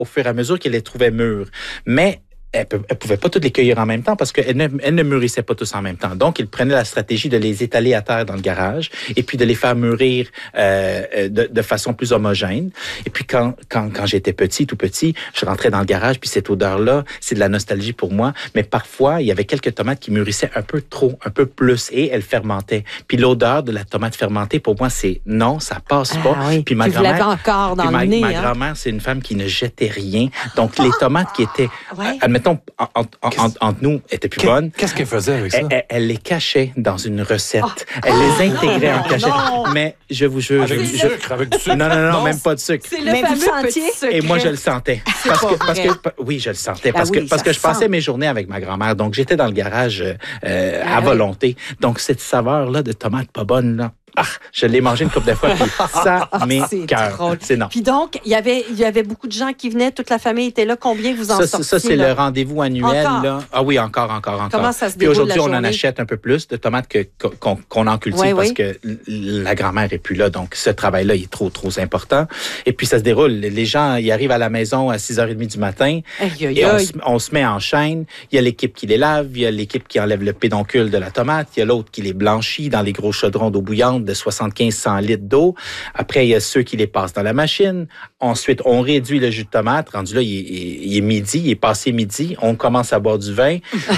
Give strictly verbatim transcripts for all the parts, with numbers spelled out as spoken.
au fur et à mesure qu'elle les trouvait mûres. Mais elle ne pouvait pas toutes les cueillir en même temps parce qu'elles ne, elles ne mûrissaient pas tous en même temps. Donc, il prenait la stratégie de les étaler à terre dans le garage et puis de les faire mûrir euh, de, de façon plus homogène. Et puis, quand, quand, quand j'étais petit, tout petit, je rentrais dans le garage, puis cette odeur-là, c'est de la nostalgie pour moi. Mais parfois, il y avait quelques tomates qui mûrissaient un peu trop, un peu plus, et elles fermentaient. Puis l'odeur de la tomate fermentée, pour moi, c'est non, ça passe pas. Ah oui, puis ma tu grand-mère, l'avais encore dans puis le ma, nez. ma hein? grand-mère, c'est une femme qui ne jetait rien. Donc, les tomates qui étaient... Ouais. Admettons, entre, entre, entre nous, étaient plus bonnes. Qu'est-ce qu'elle faisait avec ça? Elle, elle, elle les cachait dans une recette. Oh. Elle les intégrait en Oh, cachette. non. Mais je vous jure... Avec je, du je, sucre, avec du sucre. Non, non, non, Non, même pas de sucre. C'est le Mais vous fameux sentiez? petit secret. Et moi, je le sentais. Parce que, parce que, oui, je le sentais. Parce Ah oui, que, parce ça que je sent. passais mes journées avec ma grand-mère. Donc, j'étais dans le garage euh, Ah à oui. volonté. Donc, cette saveur-là de tomate pas bonne, là, ah, je l'ai mangée une couple de fois. Puis ça Ah, c'est m'écoeure. drôle. C'est non. Puis donc, il y avait, il y avait beaucoup de gens qui venaient, toute la famille était là. Combien vous en Ça, sortiez? ça, c'est là? le rendez-vous annuel. Encore? Là. Ah oui, encore, encore, encore. Comment ça se Puis déroule aujourd'hui, la on en journée? achète un peu plus de tomates que, qu'on, qu'on en cultive Oui, parce oui. que la grand-mère est plus là. Donc, ce travail-là, il est trop, trop important. Et puis, ça se déroule. Les gens, ils arrivent à la maison à six heures trente du matin. Aïe, aïe, Et on aïe. se, on se met en chaîne. Il y a l'équipe qui les lave, il y a l'équipe qui enlève le pédoncule de la tomate, il y a l'autre qui les blanchit dans les gros chaudrons d'eau bouillante de soixante-quinze à cent litres d'eau. Après, il y a ceux qui les passent dans la machine. Ensuite, on réduit le jus de tomate. Rendu là, il est, il est midi, il est passé midi. On commence à boire du vin.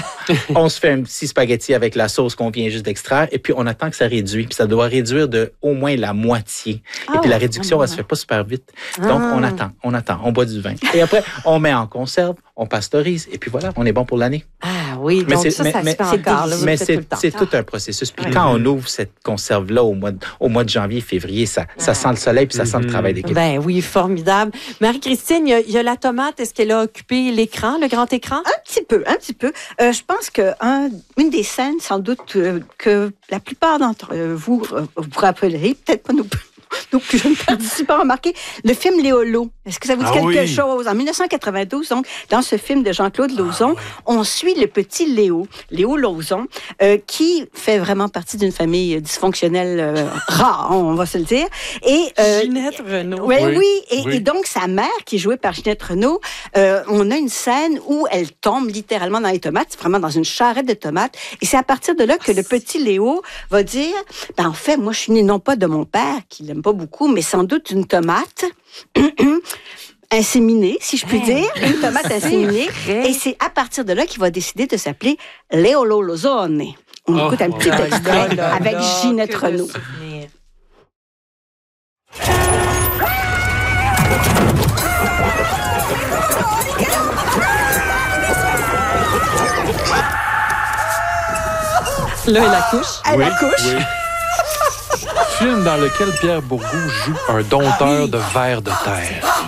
On se fait un petit spaghetti avec la sauce qu'on vient juste d'extraire. Et puis, on attend que ça réduise. Puis, ça doit réduire de au moins la moitié. Ah, et puis, la réduction, ah, elle se fait pas super vite. Donc, Ah. on attend, on attend, on boit du vin. Et après, on met en conserve, on pasteurise. Et puis voilà, on est bon pour l'année. Ah oui, Mais donc c'est- ça, mais- ça mais- se fait c'est encore. Là, vous Mais le faites c'est tout le temps. c'est tout un processus. Puis Ouais. quand on ouvre cette conserve-là au mois de, au mois de janvier, février, ça, ça sent le soleil puis ça sent le travail d'équipe. Ben oui, formidable. Marie-Christine, il y a, il y a la tomate. Est-ce qu'elle a occupé l'écran, le grand écran? Un petit peu, un petit peu. Euh, je pense que un, une des scènes, sans doute, euh, que la plupart d'entre euh, vous euh, vous rappellerez, peut-être pas nos, nos plus jeunes participants remarqué, le film Léolo. Est-ce que ça vous dit Ah quelque oui. chose? En dix-neuf cent quatre-vingt-douze, donc, dans ce film de Jean-Claude Lauzon, on suit le petit Léo, Léo Lauzon, euh, qui fait vraiment partie d'une famille dysfonctionnelle euh, rare, on va se le dire. Et, euh, Ginette Renault. Ouais, oui, Oui, Et, oui. et donc sa mère, qui est jouée par Ginette Renault, euh, on a une scène où elle tombe littéralement dans les tomates, vraiment dans une charrette de tomates. Et c'est à partir de là que le petit Léo va dire, ben en fait, moi je suis né non pas de mon père, qui l'aime pas beaucoup, mais sans doute d'une tomate inséminée, si je puis dire, une tomate inséminée. vrai. Et c'est à partir de là qu'il va décider de s'appeler Léolo Lozone. On Oh, écoute un petit là, extrait là, avec là, Ginette que de Renault. souvenirs. Là, elle accouche. Elle Oui, accouche. oui. Film dans lequel Pierre Bourgault joue un dompteur de vers de terre.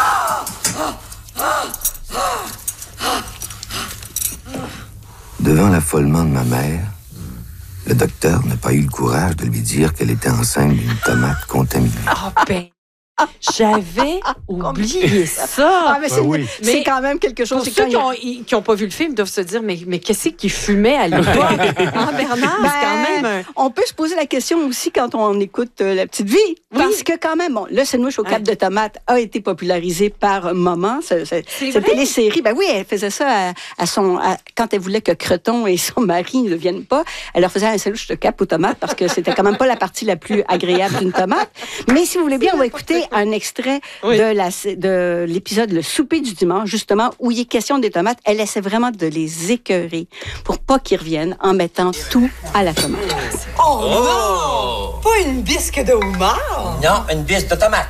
Devant l'affolement de ma mère, le docteur n'a pas eu le courage de lui dire qu'elle était enceinte d'une tomate contaminée. Ah ben, j'avais oublié Ah, ça. mais c'est, oui. c'est Mais quand même quelque chose. Pour c'est ceux quand qui il y a- ont, i- qui ont pas vu le film, doivent se dire, mais, mais qu'est-ce qu'il fumait à l'époque? Hein, Bernard, Ben, c'est quand même un... On peut se poser la question aussi quand on écoute euh, La Petite Vie. Oui. Parce que quand même, bon, le sandwich au cap Ouais. de tomate a été popularisé par Maman. Ce- ce- C'est cette vrai? télésérie, ben oui, elle faisait ça à, à son, à- quand elle voulait que Creton et son mari ne viennent pas. Elle leur faisait un sandwich de cap aux tomates parce que c'était quand même pas la partie la plus agréable d'une tomate. Mais si vous voulez bien, on va écouter un extrait Oui. de, la, de l'épisode Le souper du dimanche, justement, où il est question des tomates. Elle essaie vraiment de les écœurer pour pas qu'ils reviennent en mettant tout à la tomate. Oh, non! Pas une bisque de homard! Non, une bise de tomate.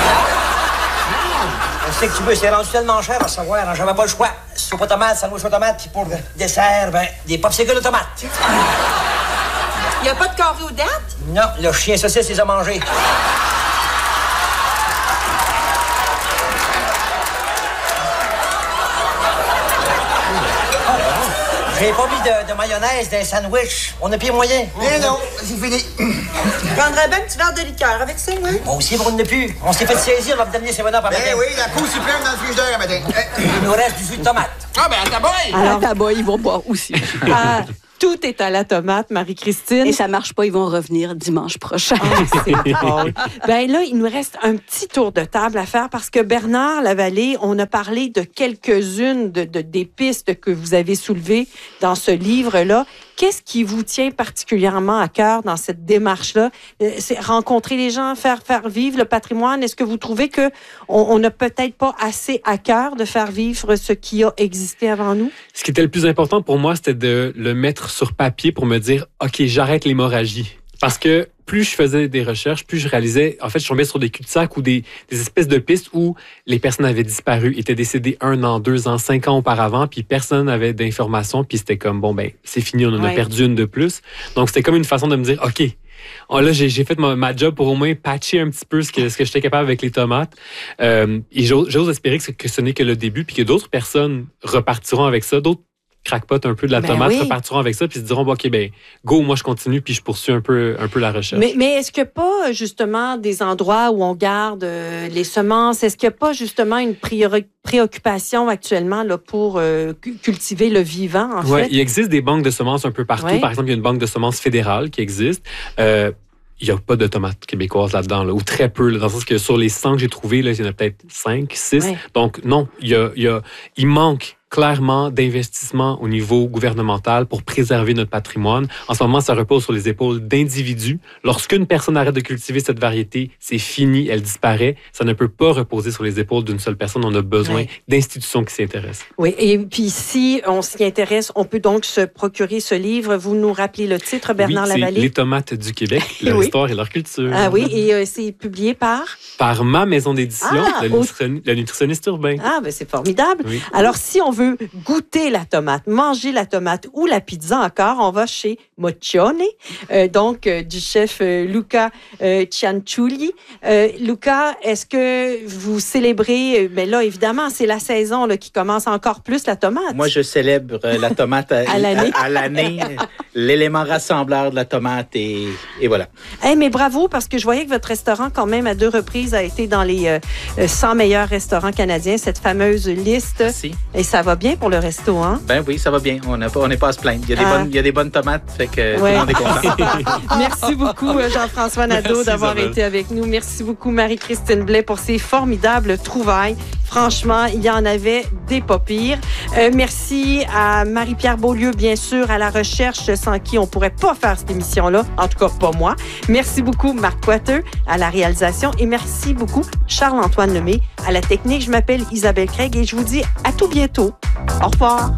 Je sais que tu veux, c'est rendu tellement cher à savoir, hein, j'avais pas le choix. Soupe aux tomates, sandwich aux tomates, puis pour le dessert, ben, des popsicles de tomates. Y a pas de carré aux dates? Non, le chien saucisse les a mangés. J'ai pas mis de, de mayonnaise dans les sandwichs. On a pire moyen. Mais non, c'est fini. Je prendrais bien un petit verre de liqueur avec ça, oui. Moi aussi, on n'a plus. On s'est fait saisir notre dernier seven up à matin. Ben oui, la peau suprême dans le frigidaire à matin. Il nous reste du jus de tomate. Ah, ben, à ta boy! Alors, tabac, ils vont boire aussi. Ah, Tout est à la tomate, Marie-Christine. Et ça marche pas, ils vont revenir dimanche prochain. Oh, c'est drôle. Ben là, il nous reste un petit tour de table à faire parce que Bernard Lavallée, on a parlé de quelques-unes de, de, des pistes que vous avez soulevées dans ce livre-là. Qu'est-ce qui vous tient particulièrement à cœur dans cette démarche-là? C'est rencontrer les gens, faire, faire vivre le patrimoine. Est-ce que vous trouvez qu'on on n'a peut-être pas assez à cœur de faire vivre ce qui a existé avant nous? Ce qui était le plus important pour moi, c'était de le mettre sur papier pour me dire, OK, j'arrête l'hémorragie. Parce que plus je faisais des recherches, plus je réalisais, en fait, je tombais sur des cul-de-sac ou des, des espèces de pistes où les personnes avaient disparu, étaient décédées un an, deux ans, cinq ans auparavant, puis personne n'avait d'informations, puis c'était comme, bon, ben, c'est fini, on en ouais. a perdu une de plus. Donc, c'était comme une façon de me dire, OK, oh, là, j'ai, j'ai fait ma, ma job pour au moins patcher un petit peu ce que, ce que j'étais capable avec les tomates. Euh, et j'ose, j'ose espérer que ce, que ce n'est que le début, puis que d'autres personnes repartiront avec ça, d'autres crackpot un peu de la ben tomate, oui. repartiront avec ça, puis se diront, bon, OK, ben, go, moi, je continue, puis je poursuis un peu, un peu la recherche. Mais, mais est-ce qu'il n'y a pas, justement, des endroits où on garde euh, les semences? Est-ce qu'il n'y a pas, justement, une priori- préoccupation actuellement là, pour euh, cultiver le vivant, en ouais, fait? Il existe des banques de semences un peu partout. Ouais. Par exemple, il y a une banque de semences fédérale qui existe. Euh, il n'y a pas de tomates québécoises là-dedans, là, ou très peu, là, dans le sens que sur les cent que j'ai trouvés, là, il y en a peut-être cinq, six. Ouais. Donc, non, il, y a, il, y a, il manque clairement d'investissement au niveau gouvernemental pour préserver notre patrimoine. En ce moment, ça repose sur les épaules d'individus. Lorsqu'une personne arrête de cultiver cette variété, c'est fini, elle disparaît. Ça ne peut pas reposer sur les épaules d'une seule personne. On a besoin ouais. d'institutions qui s'y intéressent. Oui, et puis si on s'y intéresse, on peut donc se procurer ce livre. Vous nous rappelez le titre, Bernard oui, Lavallée? C'est Les tomates du Québec, leur oui. histoire et leur culture. Ah oui, et euh, c'est publié par? Par ma maison d'édition, Ah, le, au... nutritionniste, le nutritionniste urbain. Ah, ben c'est formidable. Oui. Alors, si on veut goûter la tomate, manger la tomate ou la pizza encore, on va chez Moccione, euh, donc euh, du chef euh, Luca euh, Cianciulli. Euh, Luca, est-ce que vous célébrez, euh, ben là, évidemment, c'est la saison là, qui commence encore plus, la tomate. Moi, je célèbre euh, la tomate à, à l'année. À, à l'année, l'élément rassembleur de la tomate et, et voilà. Hey, mais bravo, parce que je voyais que votre restaurant, quand même, à deux reprises, a été dans les euh, cent meilleurs restaurants canadiens, cette fameuse liste. Merci. Et ça va bien pour le resto, hein? Ben oui, ça va bien. On n'est pas à se plaindre. Il y a des, Ah. bonnes, il y a des bonnes tomates, fait que Ouais. tout le monde est content. Merci beaucoup, Jean-François Nadeau, Merci, d'avoir Isabelle. été avec nous. Merci beaucoup, Marie-Christine Blais, pour ces formidables trouvailles. Franchement, il y en avait des pas pires. Euh, merci à Marie-Pierre Beaulieu, bien sûr, à la recherche, sans qui on pourrait pas faire cette émission-là. En tout cas, pas moi. Merci beaucoup, Marc Coiteux, à la réalisation. Et merci beaucoup, Charles-Antoine Lemay, à la technique. Je m'appelle Isabelle Craig et je vous dis à tout bientôt. Au revoir.